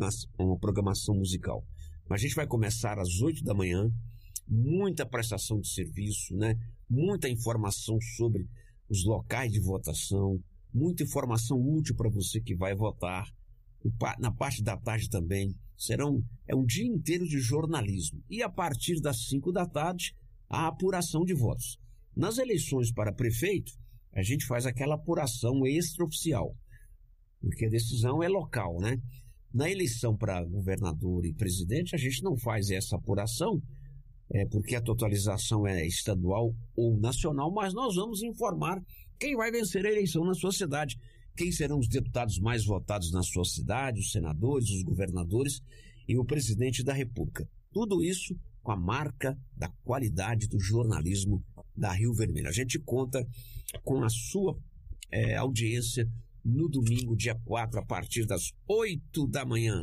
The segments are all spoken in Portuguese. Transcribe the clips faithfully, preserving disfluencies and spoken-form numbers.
programação, uma programação musical. Mas a gente vai começar às oito da manhã, muita prestação de serviço, né? Muita informação sobre os locais de votação, muita informação útil para você que vai votar. Na parte da tarde também serão, é um dia inteiro de jornalismo. E a partir das cinco da tarde, a apuração de votos. Nas eleições para prefeito, a gente faz aquela apuração extraoficial, porque a decisão é local, né? Na eleição para governador e presidente, a gente não faz essa apuração, é, porque a totalização é estadual ou nacional, mas nós vamos informar quem vai vencer a eleição na sua cidade, quem serão os deputados mais votados na sua cidade, os senadores, os governadores e o presidente da República. Tudo isso com a marca da qualidade do jornalismo da Rio Vermelho. A gente conta com a sua é, audiência no domingo, dia quatro, a partir das oito da manhã.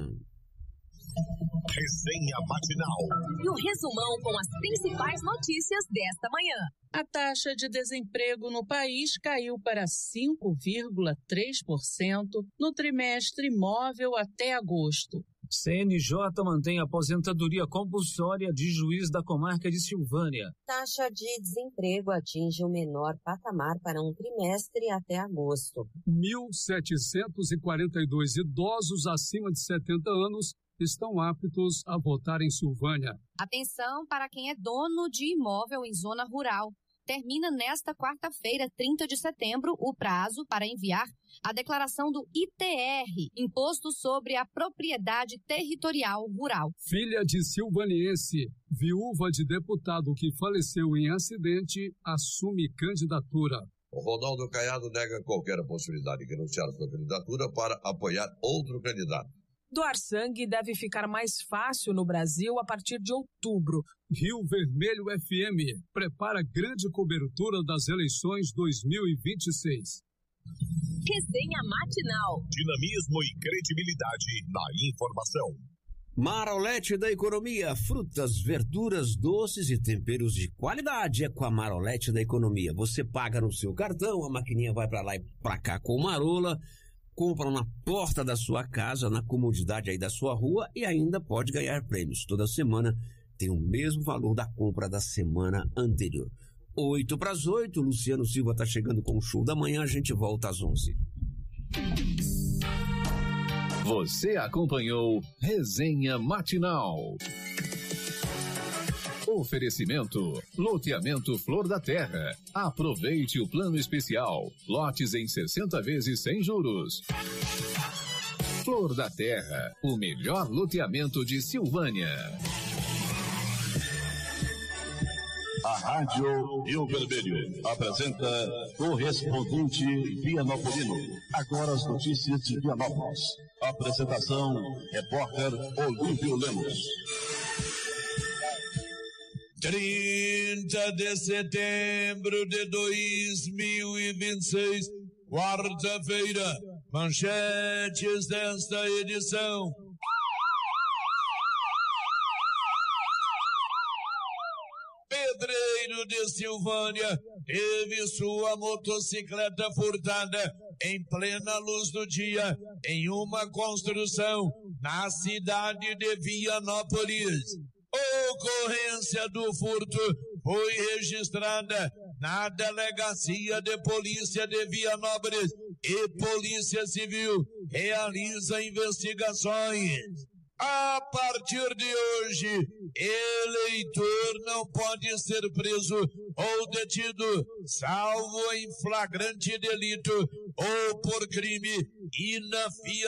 Resenha Matinal. E o resumão com as principais notícias desta manhã. A taxa de desemprego no país caiu para cinco vírgula três por cento no trimestre imóvel até agosto. C N J mantém a aposentadoria compulsória de juiz da comarca de Silvânia. Taxa de desemprego atinge o menor patamar para um trimestre até agosto. mil setecentos e quarenta e dois idosos acima de setenta anos estão aptos a votar em Silvânia. Atenção para quem é dono de imóvel em zona rural. Termina nesta quarta-feira, trinta de setembro, o prazo para enviar a declaração do I T R, Imposto sobre a Propriedade Territorial Rural. Filha de silvaniense, viúva de deputado que faleceu em acidente, assume candidatura. O Ronaldo Caiado nega qualquer possibilidade de renunciar sua candidatura para apoiar outro candidato. Doar sangue deve ficar mais fácil no Brasil a partir de outubro. Rio Vermelho F M prepara grande cobertura das eleições dois mil e vinte e seis. Resenha Matinal. Dinamismo e credibilidade na informação. Marolete da Economia, frutas, verduras, doces e temperos de qualidade é com a Marolete da Economia. Você paga no seu cartão, a maquininha vai para lá e para cá com marola, compra na porta da sua casa, na comodidade aí da sua rua e ainda pode ganhar prêmios. Toda semana tem o mesmo valor da compra da semana anterior. Oito para as oito, Luciano Silva está chegando com o show da manhã, a gente volta às onze. Você acompanhou Resenha Matinal. Oferecimento, loteamento Flor da Terra. Aproveite o plano especial. Lotes em sessenta vezes sem juros. Flor da Terra, o melhor loteamento de Silvânia. A Rádio Rio Vermelho apresenta Correspondente Vianopolino. Agora as notícias de Vianópolis. Apresentação, repórter Olívio Lemos. trinta de setembro de dois mil e vinte e seis, quarta-feira, manchetes desta edição. Pedreiro de Silvânia teve sua motocicleta furtada em plena luz do dia em uma construção na cidade de Vianópolis. Ocorrência do furto foi registrada na Delegacia de Polícia de Vianópolis e Polícia Civil realiza investigações. A partir de hoje, eleitor não pode ser preso ou detido, salvo em flagrante delito ou por crime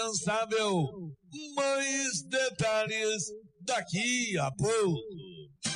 inafiançável. Mais detalhes daqui a pouco.